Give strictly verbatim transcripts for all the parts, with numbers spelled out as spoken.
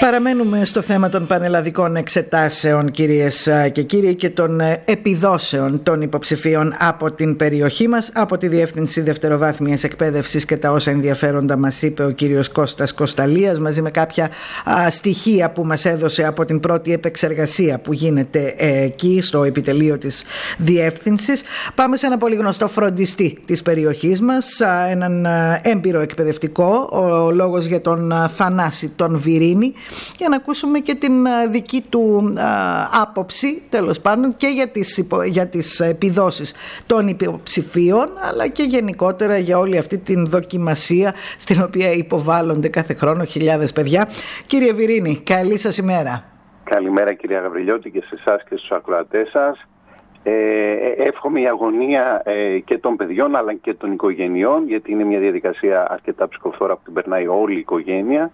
Παραμένουμε στο θέμα των πανελλαδικών εξετάσεων, κυρίες και κύριοι, και των επιδόσεων των υποψηφίων από την περιοχή μας, από τη Διεύθυνση Δευτεροβάθμιας Εκπαίδευσης, και τα όσα ενδιαφέροντα μας είπε ο κύριος Κώστας Κωσταλίας, μαζί με κάποια α, στοιχεία που μας έδωσε από την πρώτη επεξεργασία που γίνεται ε, εκεί στο επιτελείο της Διεύθυνσης. Πάμε σε ένα πολύ γνωστό φροντιστή της περιοχής μας, α, έναν α, έμπειρο εκπαιδευτικό, ο λόγος για τον α, Θανάση τον Βυρίνη, για να ακούσουμε και την δική του α, άποψη, τέλος πάντων, και για τις, υπο, για τις επιδόσεις των υποψηφίων, αλλά και γενικότερα για όλη αυτή την δοκιμασία στην οποία υποβάλλονται κάθε χρόνο χιλιάδες παιδιά. Κύριε Βυρίνη, καλή σας ημέρα. Καλημέρα κυρία Γαβριλιώτη, και σε εσάς και στους ακροατές σας. Ε, εύχομαι η αγωνία ε, και των παιδιών αλλά και των οικογενειών, γιατί είναι μια διαδικασία αρκετά ψυχοφθόρα που την περνάει όλη η οικογένεια,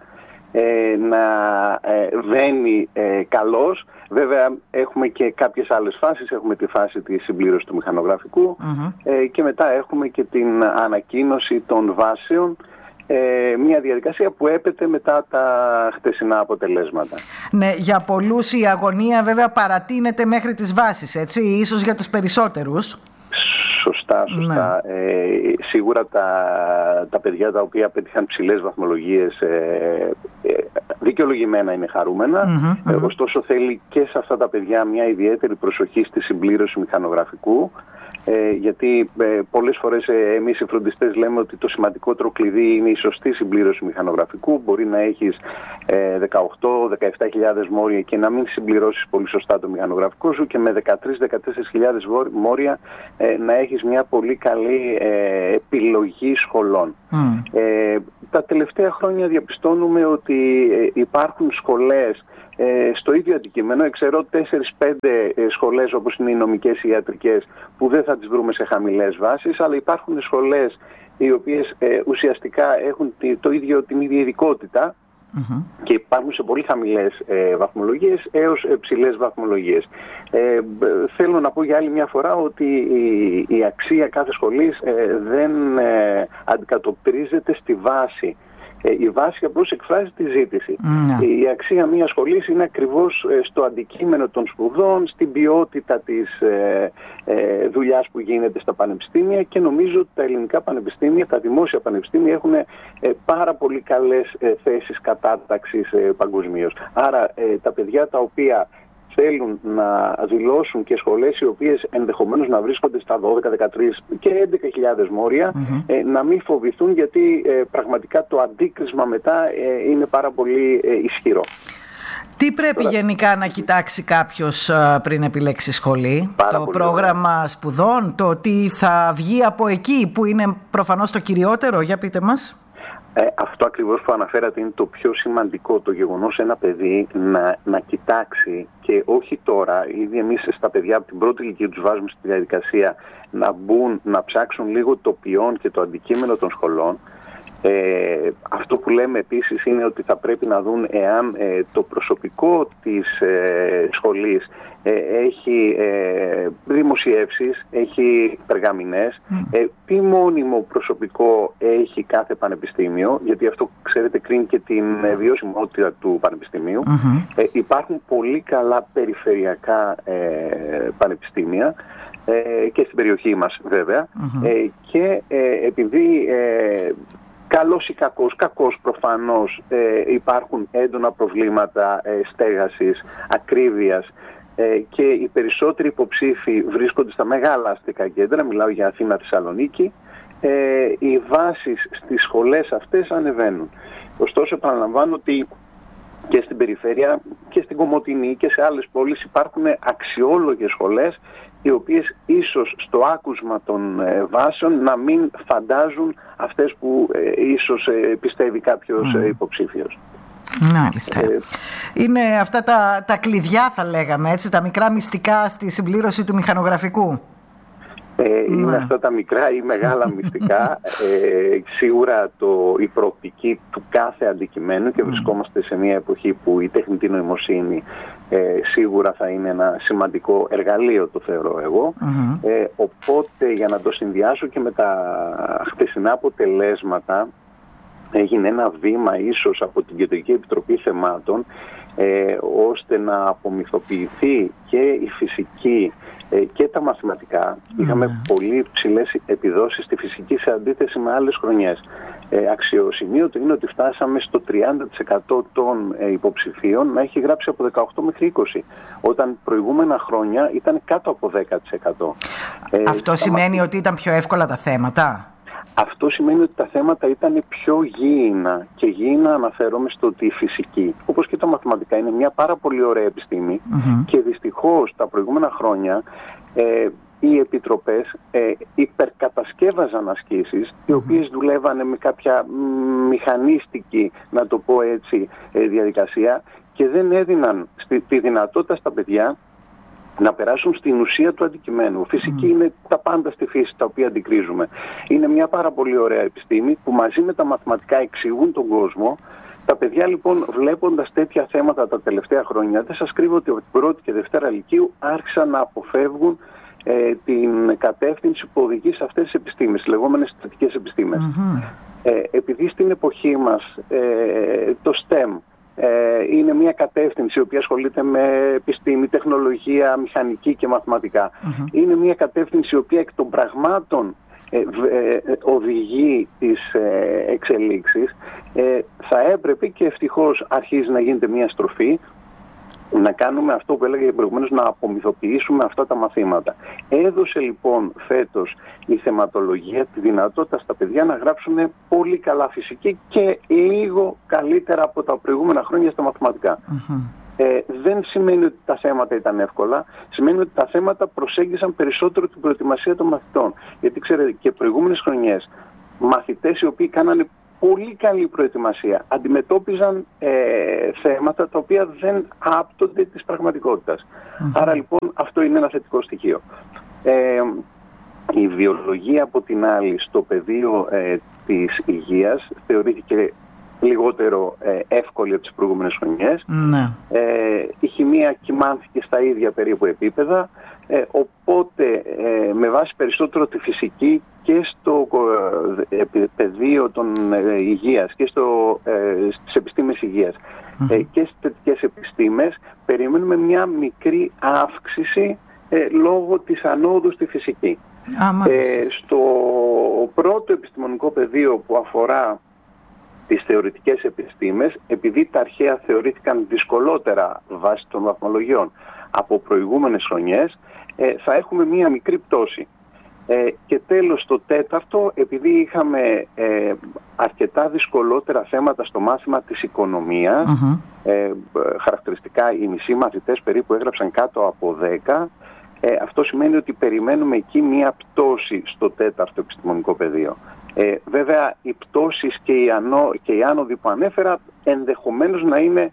Ε, να ε, βαίνει ε, καλώς. Βέβαια έχουμε και κάποιες άλλες φάσεις. Έχουμε τη φάση της συμπλήρωσης του μηχανογραφικού mm-hmm. ε, και μετά έχουμε και την ανακοίνωση των βάσεων, ε, μια διαδικασία που έπεται μετά τα χτεσινά αποτελέσματα. Ναι, για πολλούς η αγωνία βέβαια παρατείνεται μέχρι τις βάσεις, έτσι, ίσως για τους περισσότερους. Σωστά, σωστά. Ναι. Ε, σίγουρα τα, τα παιδιά τα οποία πέτυχαν ψηλές βαθμολογίες ε, ε, δικαιολογημένα είναι χαρούμενα. Mm-hmm, mm-hmm. Ε, ωστόσο θέλει και σε αυτά τα παιδιά μια ιδιαίτερη προσοχή στη συμπλήρωση μηχανογραφικού, ε, γιατί ε, πολλές φορές ε, εμείς οι φροντιστές λέμε ότι το σημαντικότερο κλειδί είναι η σωστή συμπλήρωση μηχανογραφικού. Μπορεί να έχεις ε, δεκαοκτώ με δεκαεπτά χιλιάδες μόρια και να μην συμπληρώσεις πολύ σωστά το μηχανογραφικό σου, και με δεκατρείς με δεκατέσσερις χιλιάδες μόρια ε, να έχεις μια πολύ καλή ε, επιλογή σχολών. Mm. Ε, τα τελευταία χρόνια διαπιστώνουμε ότι ε, υπάρχουν σχολές Ε, στο ίδιο αντικείμενο. Εξαιρώ τέσσερις πέντε ε, σχολές όπως είναι οι νομικές ή οι ιατρικές, που δεν θα τις βρούμε σε χαμηλές βάσεις, αλλά υπάρχουν σχολές οι οποίες ε, ουσιαστικά έχουν τη, το ίδιο, την ίδια ειδικότητα mm-hmm. και υπάρχουν σε πολύ χαμηλές ε, βαθμολογίες έως ε, ψηλές βαθμολογίες. Ε, θέλω να πω για άλλη μια φορά ότι η, η αξία κάθε σχολής ε, δεν ε, αντικατοπτρίζεται στη βάση. Η βάση απλώς εκφράζει τη ζήτηση. Mm. Η αξία μιας σχολής είναι ακριβώς στο αντικείμενο των σπουδών, στην ποιότητα της ε, ε, δουλειάς που γίνεται στα πανεπιστήμια, και νομίζω ότι τα ελληνικά πανεπιστήμια, τα δημόσια πανεπιστήμια έχουν ε, πάρα πολύ καλές ε, θέσεις κατάταξης ε, παγκοσμίως. Άρα ε, τα παιδιά τα οποία θέλουν να δηλώσουν και σχολές οι οποίες ενδεχομένως να βρίσκονται στα δώδεκα, δεκατρείς και έντεκα χιλιάδες μόρια, mm-hmm. ε, να μην φοβηθούν, γιατί ε, πραγματικά το αντίκρισμα μετά ε, είναι πάρα πολύ ε, ισχυρό. Τι πρέπει Τώρα... γενικά να κοιτάξει κάποιος πριν επιλέξει σχολή? Πάρα το πρόγραμμα ωραία. σπουδών, το τι θα βγει από εκεί, που είναι προφανώς το κυριότερο? Για πείτε μας. Ε, αυτό ακριβώς που αναφέρατε είναι το πιο σημαντικό, το γεγονός ένα παιδί να, να κοιτάξει, και όχι τώρα, ήδη εμείς στα παιδιά από την πρώτη ηλικία τους βάζουμε στη διαδικασία να μπουν, να ψάξουν λίγο το ποιόν και το αντικείμενο των σχολών. Ε, αυτό που λέμε επίσης είναι ότι θα πρέπει να δουν εάν ε, το προσωπικό της ε, σχολής ε, έχει ε, δημοσιεύσεις, έχει περγαμηνές, mm. ε, τι μόνιμο προσωπικό έχει κάθε πανεπιστήμιο, γιατί αυτό, ξέρετε, κρίνει και την ε, βιωσιμότητα του πανεπιστημίου. Mm-hmm. Ε, υπάρχουν πολύ καλά περιφερειακά ε, πανεπιστήμια ε, και στην περιοχή μας βέβαια, mm-hmm. ε, και ε, επειδή ε, καλός ή κακός, κακός προφανώς, ε, υπάρχουν έντονα προβλήματα ε, στέγασης, ακρίβειας, ε, και οι περισσότεροι υποψήφοι βρίσκονται στα μεγάλα αστικά κέντρα, μιλάω για Αθήνα, Θεσσαλονίκη, ε, οι βάσεις στις σχολές αυτές ανεβαίνουν. Ωστόσο, επαναλαμβάνω ότι και στην περιφέρεια και στην Κομοτηνή και σε άλλες πόλεις υπάρχουν αξιόλογες σχολές, οι οποίες ίσως στο άκουσμα των ε, βάσεων να μην φαντάζουν αυτές που ε, ίσως ε, πιστεύει κάποιος mm. ε, υποψήφιος. Μάλιστα. Ε, είναι αυτά τα, τα κλειδιά, θα λέγαμε, έτσι, τα μικρά μυστικά στη συμπλήρωση του μηχανογραφικού. Ε, είναι αυτά τα μικρά ή μεγάλα μυστικά. Ε, σίγουρα το, η προοπτική του κάθε αντικειμένου, και βρισκόμαστε σε μια εποχή που η τεχνητή νοημοσύνη ε, σίγουρα θα είναι ένα σημαντικό εργαλείο, το θεωρώ εγώ. Mm-hmm. Ε, οπότε, για να το συνδυάσω και με τα χτεσινά αποτελέσματα, έγινε ένα βήμα ίσως από την Κεντρική Επιτροπή Θεμάτων ε, ώστε να απομυθοποιηθεί και η φυσική ε, και τα μαθηματικά. Mm. Είχαμε πολύ ψηλές επιδόσεις στη φυσική σε αντίθεση με άλλες χρονιές. Ε, αξιοσημείωτο είναι ότι φτάσαμε στο τριάντα τοις εκατό των ε, υποψηφίων να έχει γράψει από δεκαοκτώ μέχρι είκοσι, όταν προηγούμενα χρόνια ήταν κάτω από δέκα τοις εκατό. Αυτό ε, σημαίνει μαθ... ότι ήταν πιο εύκολα τα θέματα? Αυτό σημαίνει ότι τα θέματα ήταν πιο γήινα, και γήινα αναφέρομαι στο ότι η φυσική, όπως και τα μαθηματικά, είναι μια πάρα πολύ ωραία επιστήμη, mm-hmm. και δυστυχώς τα προηγούμενα χρόνια ε, οι επιτροπές ε, υπερκατασκεύαζαν ασκήσεις, mm-hmm. οι οποίες δουλεύανε με κάποια μηχανίστικη, να το πω έτσι, ε, διαδικασία, και δεν έδιναν στη, τη δυνατότητα στα παιδιά να περάσουν στην ουσία του αντικειμένου. Φυσική mm. είναι τα πάντα στη φύση τα οποία αντικρίζουμε. Είναι μια πάρα πολύ ωραία επιστήμη που μαζί με τα μαθηματικά εξηγούν τον κόσμο. Τα παιδιά λοιπόν, βλέποντας τέτοια θέματα τα τελευταία χρόνια, δεν σας κρύβω ότι από την πρώτη και δευτέρα λυκείου άρχισαν να αποφεύγουν ε, την κατεύθυνση που οδηγεί σε αυτές τις επιστήμες, τις λεγόμενες θετικές επιστήμες. Mm-hmm. Ε, επειδή στην εποχή μας ε, το STEM είναι μια κατεύθυνση η οποία ασχολείται με επιστήμη, τεχνολογία, μηχανική και μαθηματικά. Mm-hmm. Είναι μια κατεύθυνση η οποία εκ των πραγμάτων ε, ε, οδηγεί τις ε, εξελίξεις. Ε, θα έπρεπε, και ευτυχώς αρχίζει να γίνεται μια στροφή, να κάνουμε αυτό που έλεγα προηγουμένως, να απομυθοποιήσουμε αυτά τα μαθήματα. Έδωσε λοιπόν φέτος η θεματολογία τη δυνατότητα στα παιδιά να γράψουν πολύ καλά φυσική και λίγο καλύτερα από τα προηγούμενα χρόνια στα μαθηματικά. Mm-hmm. Ε, δεν σημαίνει ότι τα θέματα ήταν εύκολα, σημαίνει ότι τα θέματα προσέγγισαν περισσότερο την προετοιμασία των μαθητών. Γιατί ξέρετε, και προηγούμενες χρονιές μαθητές οι οποίοι κάνανε πολύ καλή προετοιμασία αντιμετώπιζαν ε, θέματα τα οποία δεν άπτονται της πραγματικότητας. Mm-hmm. Άρα λοιπόν αυτό είναι ένα θετικό στοιχείο. Ε, η βιολογία από την άλλη στο πεδίο ε, της υγείας θεωρήθηκε λιγότερο ε, εύκολη από τις προηγούμενες χρονιές. Mm-hmm. Ε, η χημεία κυμάνθηκε στα ίδια περίπου επίπεδα, ε, οπότε ε, με βάση περισσότερο τη φυσική και στο ε, πεδίο των ε, υγείας και στο, ε, στις επιστήμες υγείας mm-hmm. ε, και στις θετικές επιστήμες περιμένουμε μια μικρή αύξηση ε, λόγω της ανόδου στη φυσική. Ah, ε, στο πρώτο επιστημονικό πεδίο που αφορά τις θεωρητικές επιστήμες, επειδή τα αρχαία θεωρήθηκαν δυσκολότερα βάσει των βαθμολογιών από προηγούμενες χρονιές, ε, θα έχουμε μία μικρή πτώση. Ε, και τέλος, το τέταρτο, επειδή είχαμε ε, αρκετά δυσκολότερα θέματα στο μάθημα της οικονομίας, uh-huh. ε, χαρακτηριστικά οι μισοί μαθητές περίπου έγραψαν κάτω από δέκα, ε, αυτό σημαίνει ότι περιμένουμε εκεί μία πτώση στο τέταρτο επιστημονικό πεδίο. Ε, βέβαια, οι πτώσεις και οι, ανώ, και οι άνοδοι που ανέφερα ενδεχομένως να είναι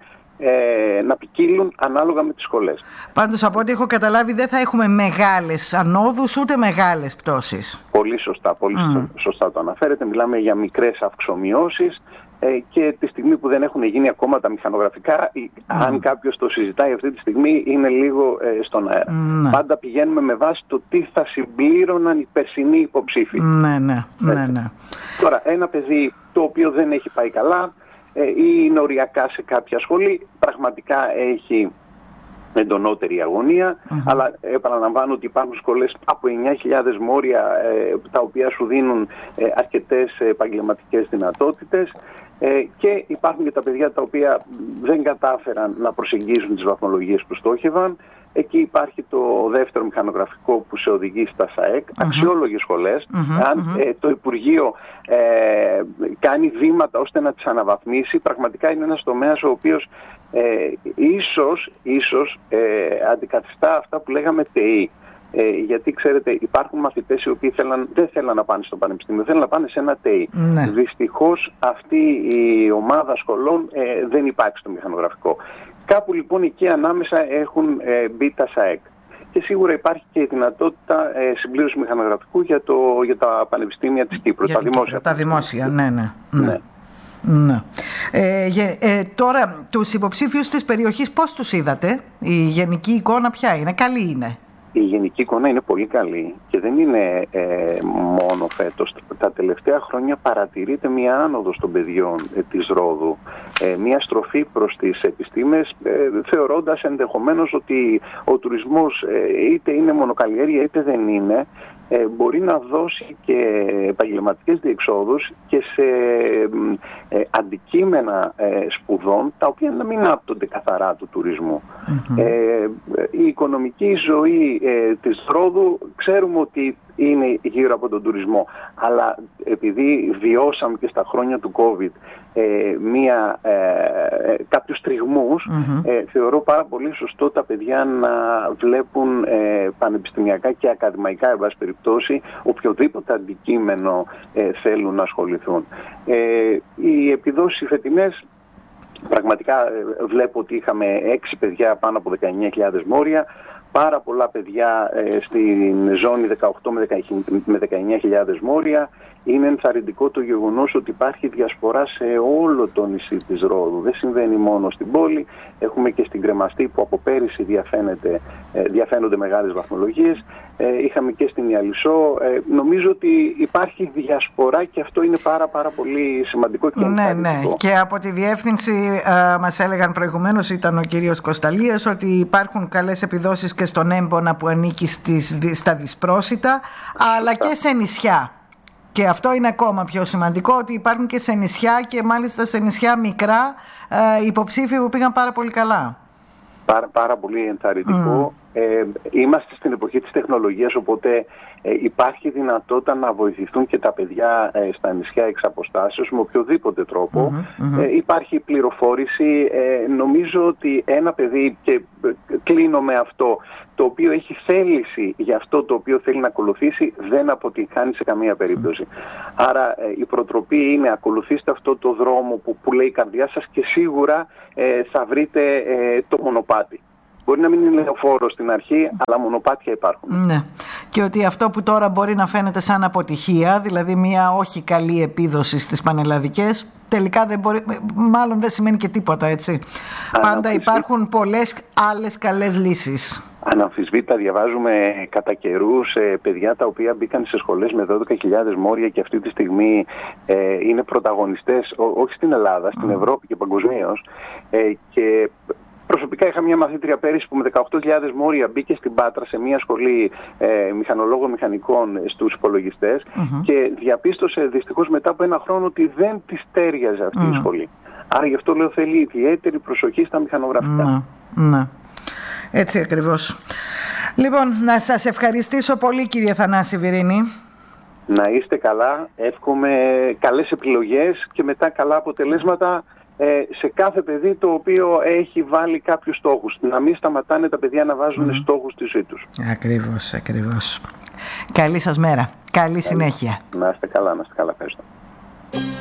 ε, να ποικίλουν ανάλογα με τις σχολές. Πάντως, από ό,τι έχω καταλάβει, δεν θα έχουμε μεγάλες ανόδους ούτε μεγάλες πτώσεις. Πολύ σωστά, πολύ mm. σωστά το αναφέρετε. Μιλάμε για μικρές αυξομειώσεις ε, και τη στιγμή που δεν έχουν γίνει ακόμα τα μηχανογραφικά, mm. αν κάποιος το συζητάει αυτή τη στιγμή, είναι λίγο ε, στον αέρα. Mm. Πάντα πηγαίνουμε με βάση το τι θα συμπλήρωναν οι περσινοί υποψήφοι. Ναι, ναι, ναι, ναι. Τώρα, ένα παιδί το οποίο δεν έχει πάει καλά ή είναι οριακά σε κάποια σχολή, πραγματικά έχει εντονότερη αγωνία, mm-hmm. αλλά επαναλαμβάνω ότι υπάρχουν σχολές από εννιά χιλιάδες μόρια ε, τα οποία σου δίνουν ε, αρκετές επαγγελματικές δυνατότητες ε, και υπάρχουν και τα παιδιά τα οποία δεν κατάφεραν να προσεγγίσουν τις βαθμολογίες που στόχευαν. Εκεί υπάρχει το δεύτερο μηχανογραφικό που σε οδηγεί στα ΣΑΕΚ, uh-huh. αξιόλογες σχολές. Uh-huh, Αν uh-huh. Ε, το Υπουργείο ε, κάνει βήματα ώστε να τις αναβαθμίσει, πραγματικά είναι ένας τομέας ο οποίος ε, ίσως, ίσως ε, αντικαθιστά αυτά που λέγαμε ΤΕΙ. Ε, γιατί ξέρετε, υπάρχουν μαθητές οι οποίοι θέλαν, δεν θέλαν να πάνε στο πανεπιστήμιο, θέλαν να πάνε σε ένα ΤΕΙ. Ναι. Δυστυχώς αυτή η ομάδα σχολών ε, δεν υπάρχει στο μηχανογραφικό. Κάπου λοιπόν εκεί ανάμεσα έχουν ε, μπει τα ΣΑΕΚ. Και σίγουρα υπάρχει και η δυνατότητα ε, συμπλήρωση μηχανογραφικού για, το, για τα πανεπιστήμια της Κύπρου, για τα δημόσια. Τα δημόσια, ναι, ναι. ναι. ναι. ναι. Ε, ε, τώρα, τους υποψήφιους της περιοχής πώς τους είδατε? Η γενική εικόνα ποια είναι? Καλή είναι? Η η γενική εικόνα είναι πολύ καλή και δεν είναι ε, μόνο φέτος. Τα τελευταία χρόνια παρατηρείται μια άνοδος των παιδιών ε, της Ρόδου, ε, μια στροφή προς τις επιστήμες, ε, θεωρώντας ενδεχομένως ότι ο τουρισμός ε, είτε είναι μονοκαλλιέργεια είτε δεν είναι, ε, μπορεί να δώσει και επαγγελματικές διεξόδους και σε ε, αντικείμενα ε, σπουδών, τα οποία να μην άπτονται καθαρά του τουρισμού. Mm-hmm. Ε, η οικονομική ζωή ε, της Ρόδου ξέρουμε ότι είναι γύρω από τον τουρισμό, αλλά επειδή βιώσαμε και στα χρόνια του COVID ε, μία, ε, κάποιους τριγμούς, mm-hmm. ε, θεωρώ πάρα πολύ σωστό τα παιδιά να βλέπουν ε, πανεπιστημιακά και ακαδημαϊκά, εν πάση περιπτώσει, οποιοδήποτε αντικείμενο ε, θέλουν να ασχοληθούν. Ε, οι επιδόσεις φετινές, πραγματικά ε, βλέπω ότι είχαμε έξι παιδιά πάνω από δεκαεννιά χιλιάδες μόρια, πάρα πολλά παιδιά ε, στην ζώνη δεκαοκτώ με δεκαεννιά χιλιάδες μόρια. Είναι ενθαρρυντικό το γεγονός ότι υπάρχει διασπορά σε όλο το νησί της Ρόδου. Δεν συμβαίνει μόνο στην πόλη. Έχουμε και στην Κρεμαστή που από πέρυσι διαφαίνεται, ε, διαφαίνονται μεγάλες βαθμολογίες. Ε, είχαμε και στην Ιαλισσό. Ε, νομίζω ότι υπάρχει διασπορά και αυτό είναι πάρα πάρα πολύ σημαντικό και ενθαρρυντικό. Ναι, ναι. Και από τη διεύθυνση ε, μας έλεγαν προηγουμένως, ήταν ο κύριος Κοσταλίας, ότι υπάρχουν καλές επιδόσεις και στον Έμπονα που ανήκει στις, στα δυσπρόσιτα, αλλά και σε νησιά. Και αυτό είναι ακόμα πιο σημαντικό, ότι υπάρχουν και σε νησιά και μάλιστα σε νησιά μικρά ε, υποψήφοι που πήγαν πάρα πολύ καλά. Πάρα, πάρα πολύ ενθαρρυντικό. Mm. Ε, είμαστε στην εποχή της τεχνολογίας, οπότε ε, υπάρχει δυνατότητα να βοηθηθούν και τα παιδιά ε, στα νησιά εξ αποστάσεως με οποιοδήποτε τρόπο. Mm-hmm, mm-hmm. Ε, υπάρχει πληροφόρηση. Ε, νομίζω ότι ένα παιδί, και ε, κλείνω με αυτό, το οποίο έχει θέληση για αυτό το οποίο θέλει να ακολουθήσει, δεν αποτυγχάνει σε καμία περίπτωση. Mm. Άρα ε, η προτροπή είναι: ακολουθήστε αυτό το δρόμο που, που λέει η καρδιά σας και σίγουρα ε, θα βρείτε ε, το μονοπάτι. Μπορεί να μην είναι λεωφόρο στην αρχή, αλλά μονοπάτια υπάρχουν. Ναι. Και ότι αυτό που τώρα μπορεί να φαίνεται σαν αποτυχία, δηλαδή μια όχι καλή επίδοση στις πανελλαδικές, τελικά δεν μπορεί, μάλλον δεν σημαίνει και τίποτα, έτσι. Πάντα υπάρχουν πολλές άλλες καλές λύσεις. Αναμφισβήτητα διαβάζουμε κατά καιρούς ε, παιδιά τα οποία μπήκαν σε σχολές με δώδεκα χιλιάδες μόρια και αυτή τη στιγμή ε, είναι πρωταγωνιστές, ό, όχι στην Ελλάδα, στην mm. Ευρώπη και παγκοσμίως. Ε, και προσωπικά είχα μια μαθήτρια πέρυσι που με δεκαοκτώ χιλιάδες μόρια μπήκε στην Πάτρα σε μια σχολή ε, μηχανολόγων μηχανικών στους υπολογιστές mm-hmm. και διαπίστωσε δυστυχώς μετά από ένα χρόνο ότι δεν της τέριαζε αυτή mm. η σχολή. Άρα γι' αυτό λέω θέλει ιδιαίτερη προσοχή στα μηχανογραφικά. Ναι, ναι. Έτσι ακριβώς. Λοιπόν, να σας ευχαριστήσω πολύ, κύριε Θανάση Βυρίνη. Να είστε καλά, εύχομαι καλές επιλογές και μετά καλά αποτελέσματα ε, σε κάθε παιδί το οποίο έχει βάλει κάποιους στόχους. Να μην σταματάνε τα παιδιά να βάζουν mm. στόχους στη ζωή τους. Ακριβώς, ακριβώς. Καλή σας μέρα. Καλή, Καλή συνέχεια. Να είστε καλά, να είστε καλά. Ευχαριστώ.